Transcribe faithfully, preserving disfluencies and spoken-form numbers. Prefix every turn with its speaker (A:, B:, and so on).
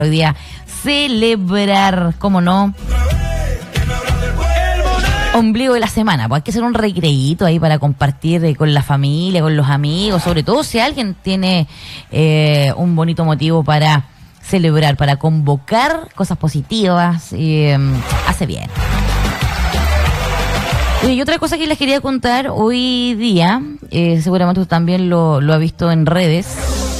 A: Hoy día celebrar, ¿cómo no? Ombligo de la semana, pues hay que hacer un recreíto ahí para compartir eh, con la familia, con los amigos, sobre todo si alguien tiene eh, un bonito motivo para celebrar, para convocar cosas positivas, eh, hace bien. Y otra cosa que les quería contar hoy día, eh, seguramente usted también lo, lo ha visto en redes.